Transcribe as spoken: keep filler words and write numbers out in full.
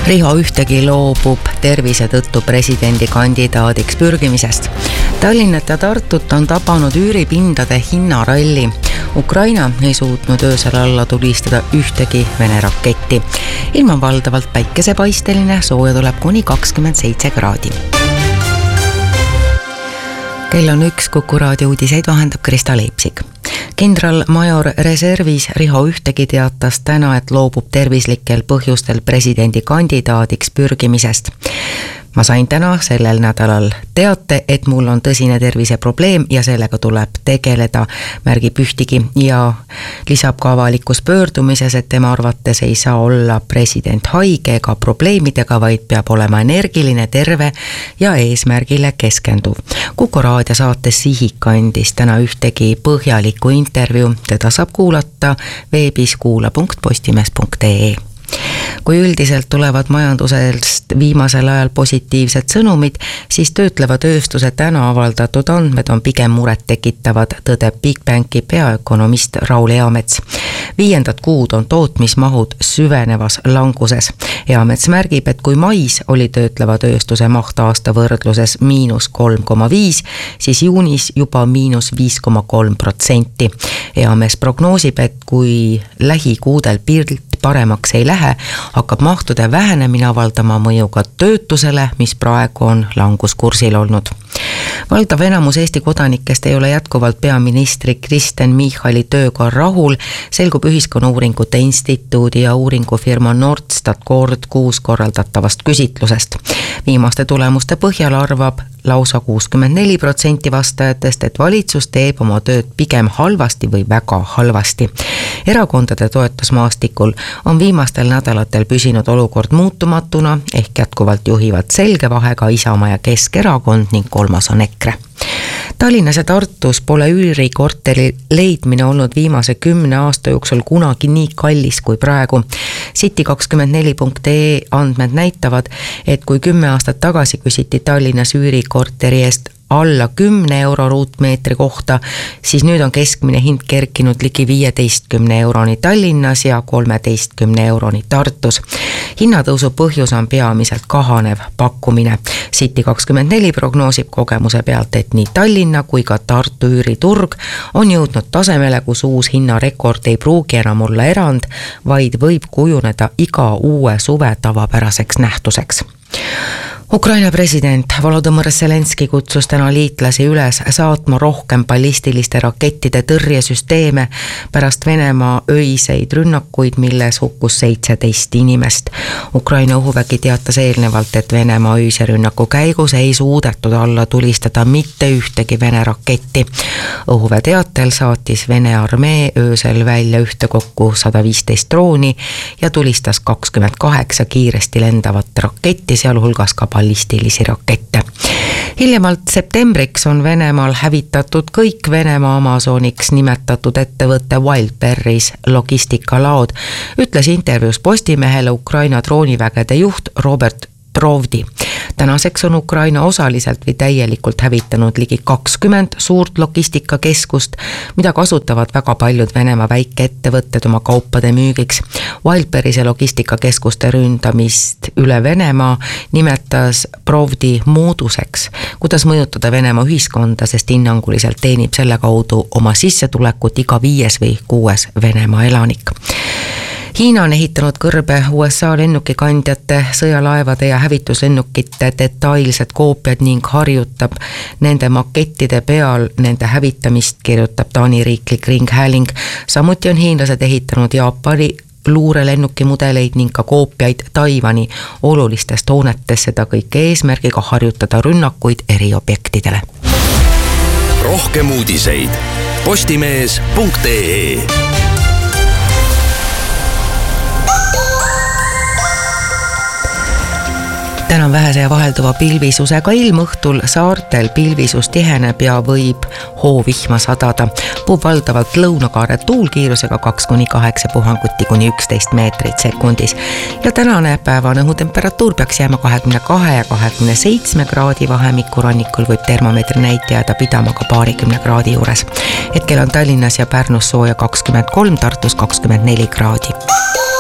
Riho Ühtegi loobub tervise tõttu presidendikandidaadiks pürgimisest. Tallinnat ja Tartut on tabanud üüripindade hinnaralli. Ukraina ei suutnud öösel alla tulistada ühtegi Vene raketti. Ilm on valdavalt päikesepaisteline, sooja tuleb kuni kakskümmend seitse kraadi. Kell on üks, Kuku raadio uudiseid vahendab Krista Leipsik. Kindralmajor reservis Riho Ühtegi teatas täna, et loobub tervislikel põhjustel presidendikandidaadiks pürgimisest. Ma sain täna sellel nädalal teate, et mul on tõsine terviseprobleem ja sellega tuleb tegeleda, märgib Ühtegi ja lisab ka avalikus pöördumises, et tema arvates ei saa olla president haige ega probleemidega, vaid peab olema energiline, terve ja eesmärgile keskenduv. Kuku raadio saates Sihik andis täna Ühtegi põhjaliku intervjuu, teda saab kuulata veebis kuula punkt postimees punkt ee. Kui üldiselt tulevad majandusest viimasel ajal positiivsed sõnumid, siis töötleva tööstuse täna avaldatud andmed on pigem muret tekitavad, tõdeb Bigbanki peaökonomist Raul Eamets. Viiendat kuud on tootmismahud süvenevas languses. Eamets märgib, et kui mais oli töötleva tööstuse maht aasta võrdluses miinus kolm koma viis, siis juunis juba miinus viis koma kolm protsenti. Eamets prognoosib, et kui lähikuudel pilt paremaks ei lähe, hakkab mahtude vähenemine avaldama mõju ka töötusele, mis praegu on languskursil olnud. Valdav enamus Eesti kodanikest ei ole jätkuvalt peaministri Kristen Michali tööga rahul, selgub Ühiskonnauuringute Instituudi ja uuringufirma Nordstat kord kuus korraldatavast küsitlusest. Viimaste tulemuste põhjal arvab lausa kuuskümmend neli protsenti vastajatest, et valitsus teeb oma tööd pigem halvasti või väga halvasti. Erakondade toetusmaastikul on viimastel nädalatel püsinud olukord muutumatuna, ehk jätkuvalt juhivad selge vahega Isamaa ja Keskerakond ning kolmas on EKRE. Tallinnas ja Tartus pole üürikorteri leidmine olnud viimase kümne aasta jooksul kunagi nii kallis kui praegu. City kakskümmend neli punkt ee andmed näitavad, et kui kümme aastat tagasi küsiti Tallinnas üürikorteri eest alla kümne euro ruutmeetri kohta, siis nüüd on keskmine hind kerkinud ligi viieteistkümne euroni Tallinnas ja kolmeteistkümne euroni Tartus. Hinnatõusu põhjus on peamiselt kahanev pakkumine. City kakskümmend neli prognoosib kogemuse pealt, et nii Tallinna kui ka Tartu üüriturg on jõudnud tasemele, kus uus hinnarekord ei pruugi enam olla erand, vaid võib kujuneda iga uue suve tavapäraseks nähtuseks. Ukraina president Volodõmõr Zelenski kutsus täna liitlasi üles saatma rohkem ballistiliste rakettide tõrjesüsteeme pärast Venemaa öiseid rünnakuid, milles hukkus seitseteist inimest. Ukraina õhuvägi teatas eelnevalt, et Venemaa öise rünnaku käigus ei suudetud alla tulistada mitte ühtegi Vene raketti. Õhuväe teatel saatis Vene armee öösel välja ühtekokku sada viisteist drooni ja tulistas kakskümmend kaheksa kiiresti lendavat raketti, sealhulgas ka ballistilisi rakette. Hiljemalt septembriks on Venemaal hävitatud kõik Venemaa Amazoniks nimetatud ettevõtte Wildberries logistikalaod, ütles intervjuus Postimehele Ukraina droonivägede juht Robert Trovdi. Tänaseks on Ukraina osaliselt või täielikult hävitanud ligi kakskümmend suurt logistikakeskust, mida kasutavad väga paljud Venemaa väikeettevõtted oma kaupade müügiks. Wildberries logistikakeskuste ründamist üle Venemaa nimetas Provdi mooduseks, kuidas mõjutada Venemaa ühiskonda, sest hinnanguliselt teenib selle kaudu oma sissetulekut iga viies või kuues Venemaa elanik. Hiina on ehitanud kõrbe U S A lennukikandjate, sõjalaevade ja hävituslennukite detailsed koopiad ning harjutab nende makettide peal nende hävitamist, kirjutab Taani riiklik ringhääling. Samuti on hiinlased ehitanud Jaapani luurelennukimudeleid ning ka koopiaid Taiwani olulistest hoonetest, seda kõike eesmärgiga harjutada rünnakuid eri objektidele. Rohkem uudiseid postimees punkt ee. Täna on vähese ja vahelduva pilvisusega ilm, õhtul saartel pilvisus tiheneb ja võib hoovihma sadada. Puhub valdavalt lõunakaare tuulkiirusega kaks kuni kaheksa puhanguti kuni üksteist meetrit sekundis. Ja tänane päevane õhutemperatuur peaks jääma kahekümne kahe ja kahekümne seitsme kraadi vahemikku, rannikul võib termomeetri näitaja jääda pidama ka paarikümne kraadi juures. Hetkel on Tallinnas ja Pärnus sooja kakskümmend kolm, Tartus kakskümmend neli kraadi.